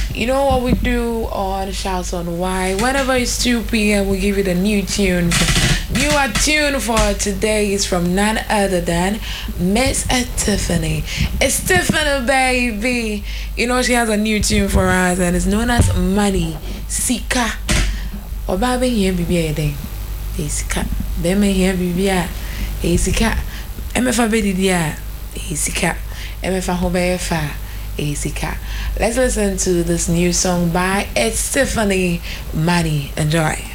You know what we do on Shouts on Why? Whenever it's 2 p.m., we give you the new tune. Newer tune for today is from none other than Miss Tiffany. It's Tiffany, baby. You know, she has a new tune for us, and it's known as Money Sika. Or baby here, baby, Sika. Them here, baby, Sika. MFA baby, Sika. MFA Hobefa. Sika. Let's listen to this new song by It's Tiffany. Money. Enjoy.